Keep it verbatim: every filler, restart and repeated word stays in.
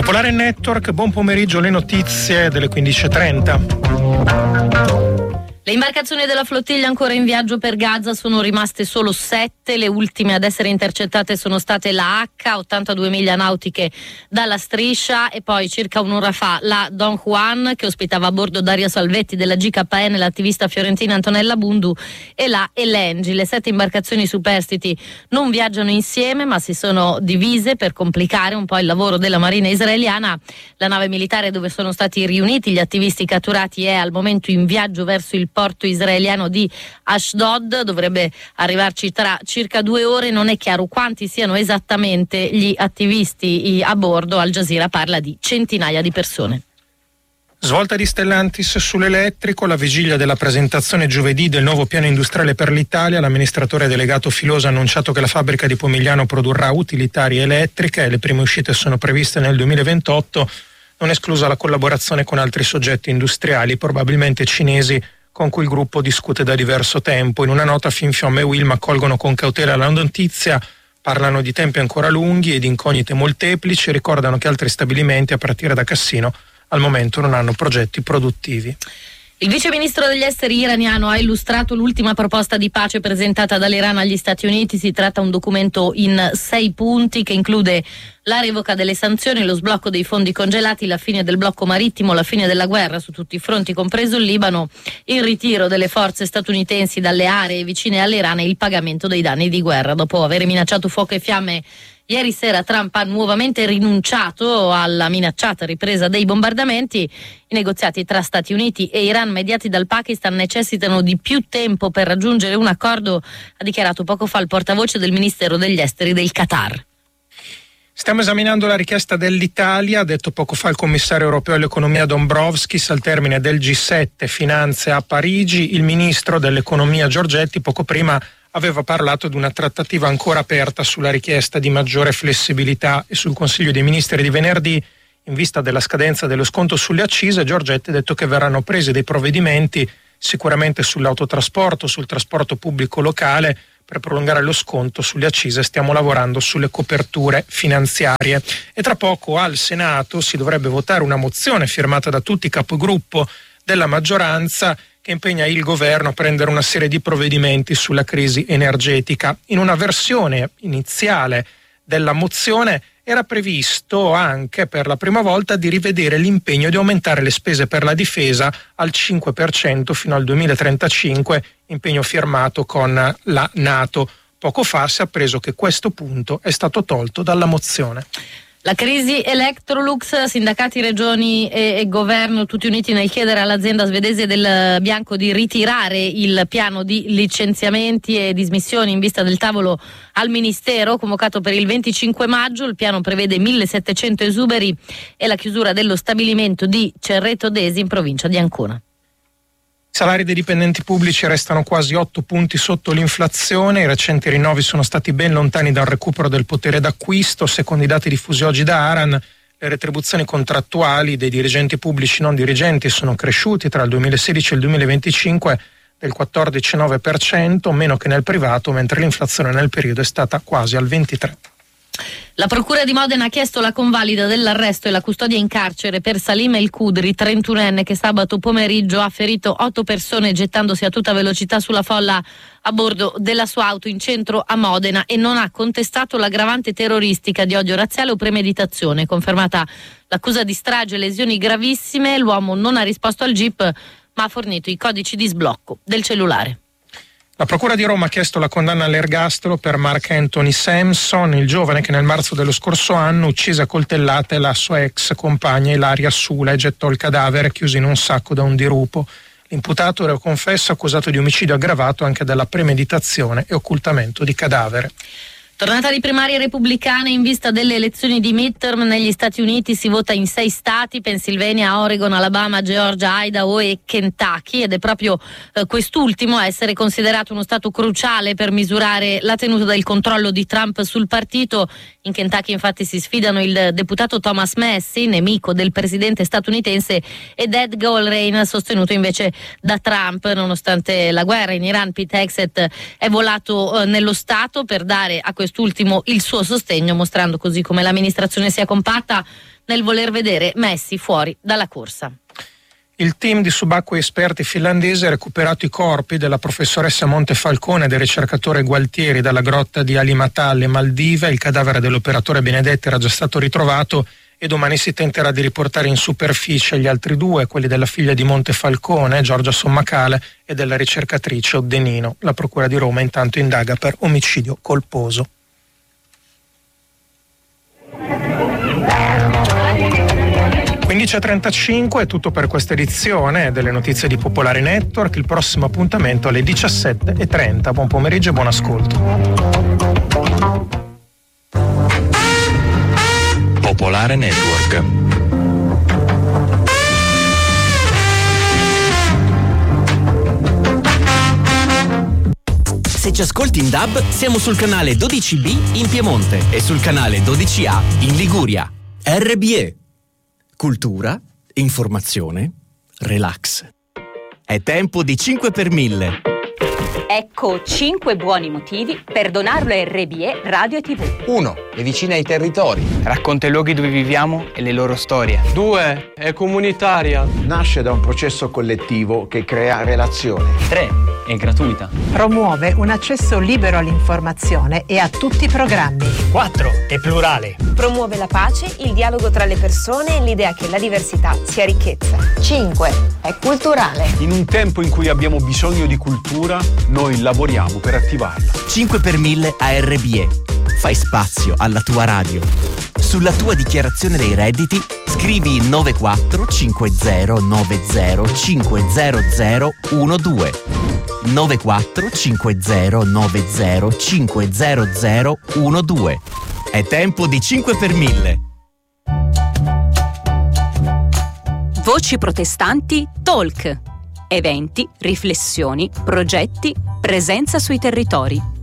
Popolare Network, buon pomeriggio, le notizie delle quindici e trenta. Le imbarcazioni della flottiglia ancora in viaggio per Gaza sono rimaste solo sette, le ultime ad essere intercettate sono state la H, ottantadue miglia nautiche dalla striscia, e poi circa un'ora fa la Don Juan, che ospitava a bordo Dario Salvetti della G K N, l'attivista fiorentina Antonella Bundu, e la Elengi. Le sette imbarcazioni superstiti non viaggiano insieme ma si sono divise per complicare un po' il lavoro della marina israeliana. La nave militare dove sono stati riuniti gli attivisti catturati è al momento in viaggio verso il porto israeliano di Ashdod, dovrebbe arrivarci tra circa due ore. Non è chiaro quanti siano esattamente gli attivisti a bordo. Al Jazeera parla di centinaia di persone. Svolta di Stellantis sull'elettrico, la vigilia della presentazione giovedì del nuovo piano industriale per l'Italia. L'amministratore delegato Filosa ha annunciato che la fabbrica di Pomigliano produrrà utilitarie elettriche e le prime uscite sono previste nel duemilaventotto, non esclusa la collaborazione con altri soggetti industriali, probabilmente cinesi, con cui il gruppo discute da diverso tempo. In una nota Finfiamme e Wilm accolgono con cautela la notizia, parlano di tempi ancora lunghi e di incognite molteplici, ricordano che altri stabilimenti a partire da Cassino al momento non hanno progetti produttivi. Il vice ministro degli esteri iraniano ha illustrato l'ultima proposta di pace presentata dall'Iran agli Stati Uniti. Si tratta di un documento in sei punti che include la revoca delle sanzioni, lo sblocco dei fondi congelati, la fine del blocco marittimo, la fine della guerra su tutti i fronti, compreso il Libano, il ritiro delle forze statunitensi dalle aree vicine all'Iran e il pagamento dei danni di guerra. Dopo aver minacciato fuoco e fiamme ieri sera, Trump ha nuovamente rinunciato alla minacciata ripresa dei bombardamenti. I negoziati tra Stati Uniti e Iran mediati dal Pakistan necessitano di più tempo per raggiungere un accordo, ha dichiarato poco fa il portavoce del Ministero degli Esteri del Qatar. Stiamo esaminando la richiesta dell'Italia, ha detto poco fa il commissario europeo all'economia Dombrovskis, al termine del G sette Finanze a Parigi. Il ministro dell'economia Giorgetti poco prima aveva parlato di una trattativa ancora aperta sulla richiesta di maggiore flessibilità, e sul Consiglio dei Ministri di venerdì, in vista della scadenza dello sconto sulle accise, Giorgetti ha detto che verranno presi dei provvedimenti sicuramente sull'autotrasporto, sul trasporto pubblico locale. Per prolungare lo sconto sulle accise stiamo lavorando sulle coperture finanziarie. E tra poco al Senato si dovrebbe votare una mozione firmata da tutti i capogruppo della maggioranza che impegna il governo a prendere una serie di provvedimenti sulla crisi energetica. In una versione iniziale della mozione era previsto anche per la prima volta di rivedere l'impegno di aumentare le spese per la difesa al cinque per cento fino al duemilatrentacinque, impegno firmato con la NATO. Poco fa si è appreso che questo punto è stato tolto dalla mozione. La crisi Electrolux, sindacati, regioni e, e governo tutti uniti nel chiedere all'azienda svedese del Bianco di ritirare il piano di licenziamenti e dismissioni in vista del tavolo al Ministero convocato per il venticinque maggio. Il piano prevede millesettecento esuberi e la chiusura dello stabilimento di Cerreto d'Esi in provincia di Ancona. I salari dei dipendenti pubblici restano quasi otto punti sotto l'inflazione. I recenti rinnovi sono stati ben lontani dal recupero del potere d'acquisto. Secondo i dati diffusi oggi da Aran, le retribuzioni contrattuali dei dirigenti pubblici non dirigenti sono cresciuti tra il duemilasedici e il duemilaventicinque del quattordici virgola nove per cento, meno che nel privato, mentre l'inflazione nel periodo è stata quasi al ventitré per cento. La procura di Modena ha chiesto la convalida dell'arresto e la custodia in carcere per Salim El Kudri, trentunenne, che sabato pomeriggio ha ferito otto persone gettandosi a tutta velocità sulla folla a bordo della sua auto in centro a Modena, e non ha contestato l'aggravante terroristica di odio razziale o premeditazione. Confermata l'accusa di strage e lesioni gravissime, l'uomo non ha risposto al G I P ma ha fornito i codici di sblocco del cellulare. La Procura di Roma ha chiesto la condanna all'ergastolo per Mark Anthony Sampson, il giovane che nel marzo dello scorso anno uccise a coltellate la sua ex compagna Ilaria Sula e gettò il cadavere chiuso in un sacco da un dirupo. L'imputato era confesso accusato di omicidio aggravato anche della premeditazione e occultamento di cadavere. Tornata di primarie repubblicane in vista delle elezioni di midterm negli Stati Uniti. Si vota in sei stati: Pennsylvania, Oregon, Alabama, Georgia, Idaho e Kentucky, ed è proprio eh, quest'ultimo a essere considerato uno stato cruciale per misurare la tenuta del controllo di Trump sul partito. In Kentucky infatti si sfidano il deputato Thomas Massie, nemico del presidente statunitense, ed Ed Goldrein, sostenuto invece da Trump. Nonostante la guerra in Iran, Pete Hegseth è volato eh, nello stato per dare a questo quest'ultimo il suo sostegno, mostrando così come l'amministrazione sia compatta nel voler vedere Messi fuori dalla corsa. Il team di subacquei esperti finlandese ha recuperato i corpi della professoressa Montefalcone e del ricercatore Gualtieri dalla grotta di Alimatà alle Maldive. Il cadavere dell'operatore Benedetti era già stato ritrovato e domani si tenterà di riportare in superficie gli altri due, quelli della figlia di Montefalcone, Giorgia Sommacale, e della ricercatrice Oddenino. La Procura di Roma intanto indaga per omicidio colposo. quindici e trentacinque è tutto per questa edizione delle notizie di Popolare Network. Il prossimo appuntamento alle diciassette e trenta. Buon pomeriggio e buon ascolto. Popolare Network. Se ci ascolti in D A B, siamo sul canale dodici B in Piemonte e sul canale dodici A in Liguria. R B E. Cultura, informazione, relax. È tempo di cinque per mille. Ecco cinque buoni motivi per donarlo a R B E Radio e tivù. uno. È vicina ai territori. Racconta i luoghi dove viviamo e le loro storie. due. È comunitaria. Nasce da un processo collettivo che crea relazione. tre. È gratuita. Promuove un accesso libero all'informazione e a tutti i programmi. quattro. È plurale. Promuove la pace, il dialogo tra le persone e l'idea che la diversità sia ricchezza. cinque. È culturale. In un tempo in cui abbiamo bisogno di cultura, noi lavoriamo per attivarla. cinque per mille a R B E. Fai spazio alla tua radio. Sulla tua dichiarazione dei redditi scrivi nove quattro cinque zero nove zero cinque zero zero uno due. nove quattro cinque zero nove zero cinque zero zero uno due. È tempo di cinque per mille. Voci protestanti Talk. Eventi, riflessioni, progetti, presenza sui territori.